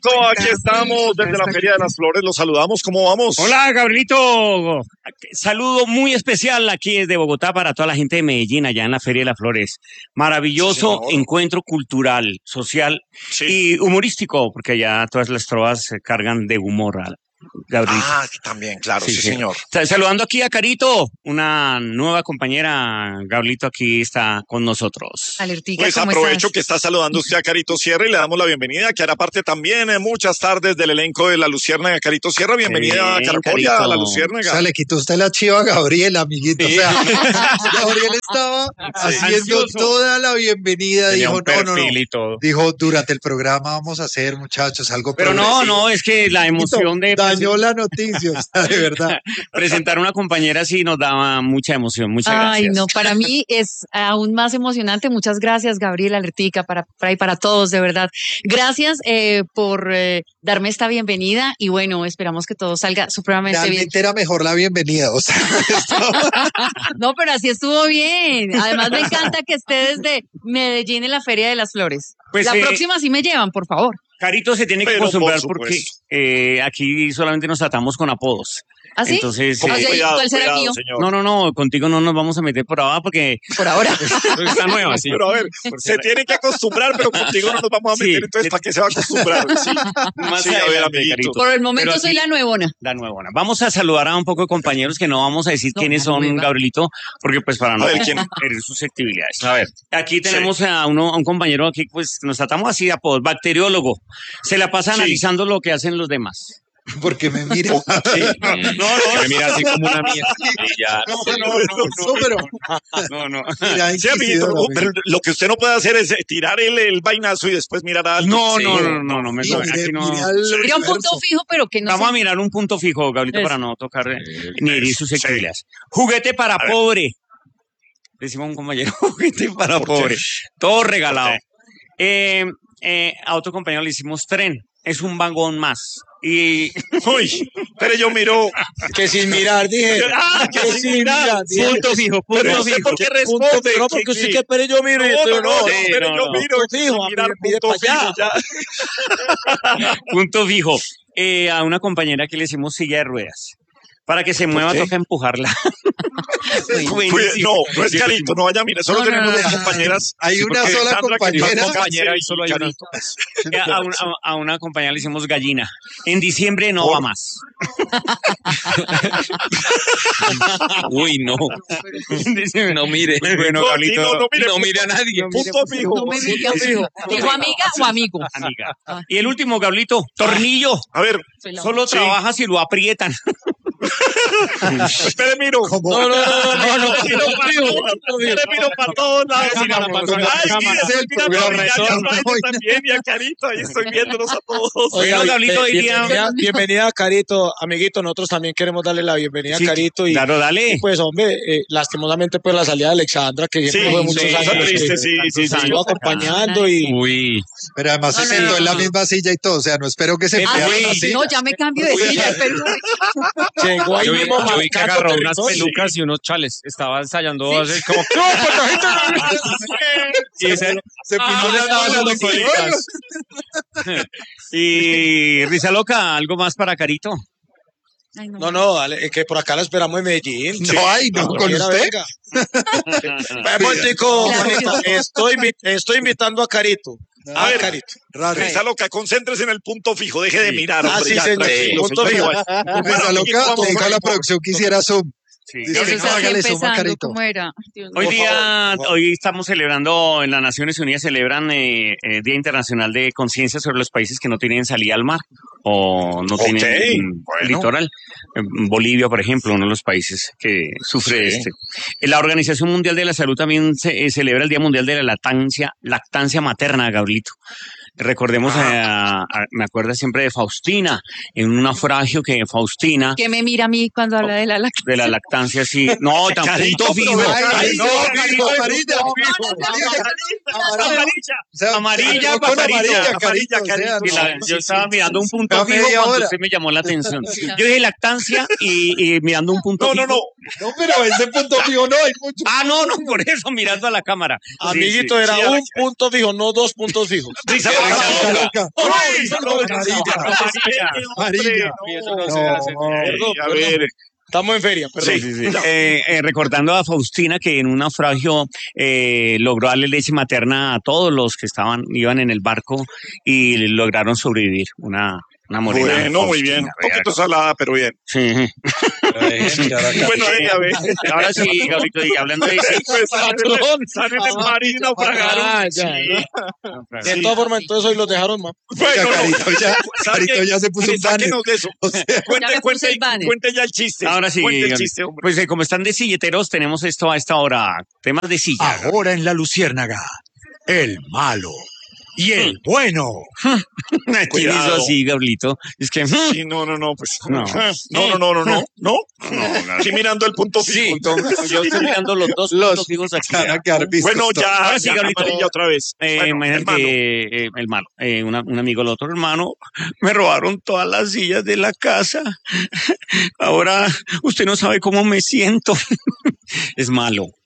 Carito, aquí estamos desde la Feria de las Flores, los saludamos, ¿cómo vamos? Hola, Gabrielito. Saludo muy especial aquí desde Bogotá para toda la gente de Medellín, allá en la Feria de las Flores. Maravilloso encuentro cultural, social y humorístico, porque allá todas las trovas se cargan de humor. Gabrielito. También, claro, sí, señor. Saludando aquí a Carito, una nueva compañera. Gabrielito aquí está con nosotros. Alertica, pues aprovecho que está saludando usted a Carito Sierra y le damos la bienvenida, que hará parte también en muchas tardes del elenco de La Luciérnaga. Carito Sierra, bienvenida a Caracolia, a La Luciérnaga. O sea, le quitó usted la chiva a Gabriel, amiguito. O sea, Gabriel estaba haciendo ansioso. Toda la bienvenida. Tenía dijo, no. Dijo, durante el programa vamos a hacer, muchachos, algo pero progresivo. No, es que la emoción de... Dañó la noticia, o sea, de verdad. Presentar a una compañera sí nos daba mucha emoción. Muchas gracias. Ay, no, para mí es aún más emocionante. Muchas gracias, Gabriel, Alertica, para todos, de verdad. Gracias por darme esta bienvenida y bueno, esperamos que todo salga supremamente bien. Realmente era mejor la bienvenida, o sea. No, pero así estuvo bien. Además me encanta que esté desde Medellín en la Feria de las Flores. Pues, la próxima sí me llevan, por favor. Carito se tiene que acostumbrar porque aquí solamente nos tratamos con apodos. ¿Ah, sí? Entonces, ¿cuál será el mío? No, contigo no nos vamos a meter por ahora porque... Por ahora. Está nueva, sí. Pero a ver, se tiene que acostumbrar, pero contigo no nos vamos a meter, entonces ¿para qué se va a acostumbrar? Sí, a ver, amiguito. Por el momento soy la nuevona. La nuevona. Vamos a saludar a un poco de compañeros que no vamos a decir quiénes son, Gabrielito, porque pues para no herir susceptibilidades. A ver, aquí tenemos a un compañero aquí, pues nos tratamos así de apodos, bacteriólogo. Se la pasa analizando lo que hacen los demás. Porque me mira. Me mira así como una mierda. No. Sí, amiguito, pero lo que usted no puede hacer es tirar el vainazo y después mirar a alguien. No, mejor. Mira un punto fijo, pero que no. Vamos a mirar un punto fijo, Gabrielito, para no tocar ni herir susceptibilidades. Juguete para pobre. Decimos un compañero, juguete para pobre. Todo regalado. A otro compañero le hicimos tren. Es un vagón más. Y... Uy, pero yo miro... Que sin mirar, dije. Que sin mirar. Punto fijo. ¿Por qué responde? No, porque usted que pero yo miro. Pero yo miro. Fijo, mirar punto fijo ya. Punto fijo. A una compañera que le hicimos silla de ruedas. Para que se mueva toca empujarla. No es Carito, no vaya a mirar, solo tenemos dos compañeras. Hay una sola compañera y solo hay Carito. A una compañera le hicimos gallina. En diciembre no va más. Uy, no. No mire. Bueno, Carlito, no mire a nadie. Punto fijo. ¿Dijo amiga o amigo? Amiga. Y el último, Gabrielito, tornillo. A ver. Solo trabaja si lo aprietan. Espere, miro. No. Miro para todos lados. También, y a Carito, ahí estoy viéndonos a todos. Oiga, bienvenida a Carito, amiguito. Nosotros también queremos darle la bienvenida a Carito. Y, claro, dale. Y pues, hombre, lastimosamente, pues la salida de Alexandra, que siempre fue muchos años. Sí, estuvo acompañando y... Uy. Pero además se sentó en la misma silla y todo, o sea, no espero que se no, ya me cambio de silla, Llegó yo vi que agarró unas pelucas y unos chales. Estaba ensayando así como... Y se pinó las colitas. Y Risa Loca, ¿algo más para Carito? Ay, no, dale, que por acá la esperamos en Medellín. No, con usted. Estoy invitando a Carito. A ver, Carito. Risa Loca, concéntrese en el punto fijo, deje de mirar. Hombre, sí, señor. Punto fijo. Risa Loca, le dijo a la producción que hiciera Zoom. Sí. Eso es así empezando, ¿cómo era? Hoy estamos celebrando, en las Naciones Unidas celebran Día Internacional de Conciencia sobre los países que no tienen salida al mar o no tienen litoral. Bolivia, por ejemplo, uno de los países que sufre La Organización Mundial de la Salud también celebra el Día Mundial de la Lactancia Materna, Gabrielito. Recordemos, me acuerdo siempre de Faustina, en un naufragio que Faustina... Que me mira a mí cuando habla de la lactancia. De la lactancia, sí. No, tan punto fijo. Amarilla, Carito. Yo estaba mirando un punto fijo cuando usted me llamó la atención. Yo dije lactancia y mirando un punto fijo. No, pero ese punto fijo no hay mucho. No, por eso, mirando a la cámara. Amiguito, era un punto fijo, no 2 puntos fijos. Amarilla. A ver. Estamos en feria, perdón. Recordando a Faustina que en un naufragio logró darle leche materna a todos los que iban en el barco y lograron sobrevivir. Una morena. Bueno, Faustina, muy bien. Un poquito salada, pero bien. Sí. Bueno, a ver. Ahora sí, Gabrielito, y hablando de salen del mar y naufragaron. De todas formas, entonces hoy los dejaron más. Bueno, Carito ya se puso un banner. De eso. Cuente ya el chiste. Ahora sí, el chiste, hombre. Pues como están de silleteros, tenemos esto a esta hora. Temas de silla. Ahora en La Luciérnaga, el malo y el bueno. ¿Quién hizo así, Gabrielito? Es que... Sí, no, pues... No. Aquí mirando el punto fijo. Sí, yo estoy mirando los dos puntos fijos aquí. Bueno, ya, ahora sí, Gabrielito. Otra vez. Imagínate el malo. Un amigo, el otro hermano, me robaron todas las sillas de la casa. Ahora usted no sabe cómo me siento. Es malo.